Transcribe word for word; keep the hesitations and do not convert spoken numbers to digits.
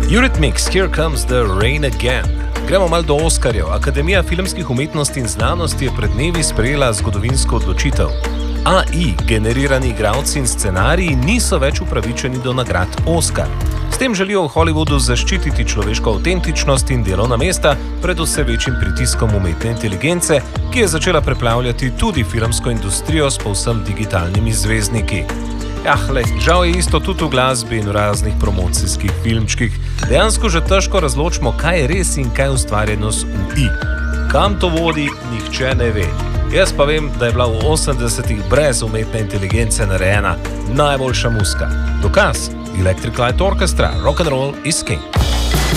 Eurythmics, Here Comes the Rain Again. Gremo mal do Oskarjev. Akademija filmskih umetnosti in znanosti je pred dnevi sprejela zgodovinsko odločitev. A I, generirani igralci in scenariji niso več upravičeni do nagrad Oscar. S tem želijo v Hollywoodu zaščititi človeško avtentičnost in delovna mesta pred vse večjim pritiskom umetne inteligence, ki je začela preplavljati tudi filmsko industrijo s povsem digitalnimi zvezdniki. Jah, le, žal je isto tudi v glasbi in v raznih promocijskih filmčkih. Dejansko že težko razločimo, kaj je res in kaj ustvarjenost v I. Kam to vodi, nihče ne ve. Jaz pa vem, da je bila v osemdesetih brez umetne inteligence narejena najboljša muzika. Dokaz: Electric Light Orchestra, Rock and Roll is King.